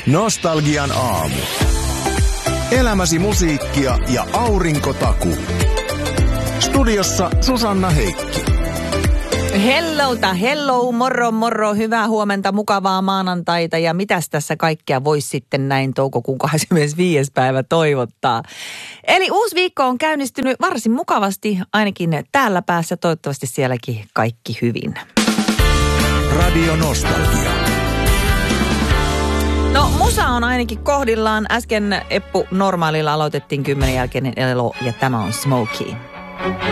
Nostalgian aamu. Elämäsi musiikkia ja aurinkotaku. Studiossa Susanna Heikki. Hello, moro, hyvää huomenta, mukavaa maanantaita ja mitäs tässä kaikkea voisi sitten näin toukokuun 25. päivä toivottaa. Eli uusi viikko on käynnistynyt varsin mukavasti, ainakin täällä päässä, toivottavasti sielläkin kaikki hyvin. Radio Nostalgia. No musa on ainakin kohdillaan, äsken Eppu Normaalilla aloitettiin 10 jälkeinen elo ja tämä on Smokey.